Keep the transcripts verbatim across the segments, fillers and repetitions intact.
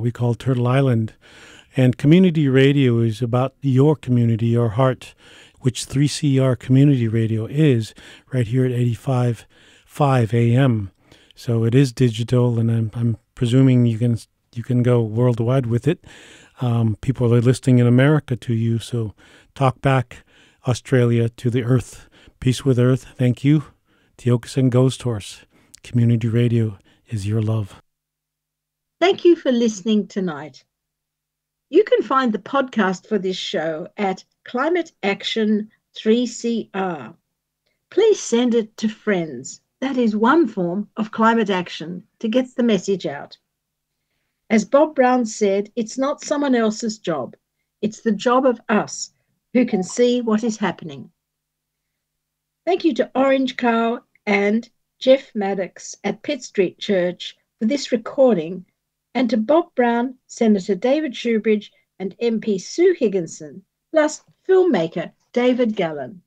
we call Turtle Island. And community radio is about your community, your heart, which three C R Community Radio is right here at eighty-five point five A M. So it is digital, and I'm, I'm presuming you can you can go worldwide with it. Um, people are listening in America to you, so talk back, Australia, to the earth. Peace with Earth. Thank you. Tiokasin Ghost Horse. Community radio is your love. Thank you for listening tonight. You can find the podcast for this show at Climate Action three C R. Please send it to friends. That is one form of climate action to get the message out. As Bob Brown said, it's not someone else's job. It's the job of us who can see what is happening. Thank you to Orange Cow and Jeff Maddox at Pitt Street Church for this recording, and to Bob Brown, Senator David Shoebridge, and M P Sue Higginson, plus filmmaker David Gallen.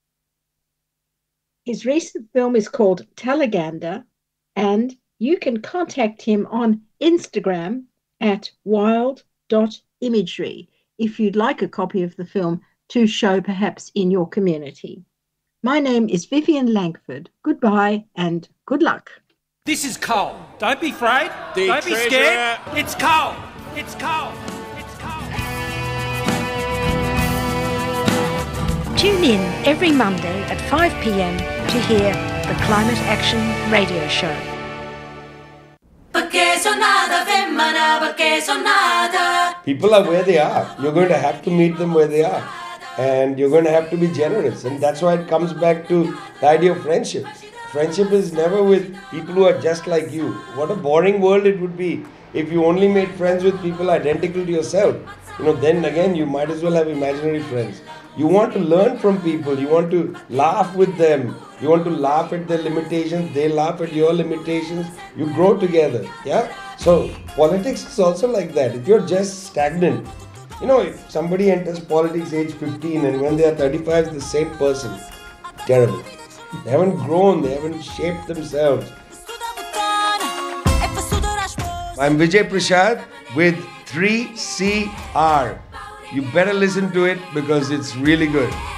His recent film is called Talaganda, and you can contact him on Instagram at wild dot imagery if you'd like a copy of the film to show perhaps in your community. My name is Vivian Langford. Goodbye and good luck. This is coal. Don't be afraid. The Don't be treasure. scared. It's coal. It's coal. It's coal. Tune in every Monday at five p.m. to hear the Climate Action Radio Show. People are where they are. You're going to have to meet them where they are. And you're going to have to be generous. And that's why it comes back to the idea of friendship. Friendship is never with people who are just like you. What a boring world it would be if you only made friends with people identical to yourself. You know, then again, you might as well have imaginary friends. You want to learn from people. You want to laugh with them. You want to laugh at their limitations. They laugh at your limitations. You grow together. Yeah? So, politics is also like that. If you're just stagnant, you know, if somebody enters politics age fifteen and when they are thirty-five, the same person. Terrible. They haven't grown. They haven't shaped themselves. I'm Vijay Prashad with three C R. You better listen to it because it's really good.